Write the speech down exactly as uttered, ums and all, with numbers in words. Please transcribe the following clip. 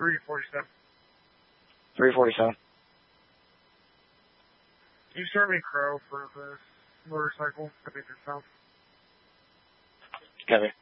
three forty-seven. three forty-seven. Can you start me Crow for this motorcycle? I think it's south. Copy.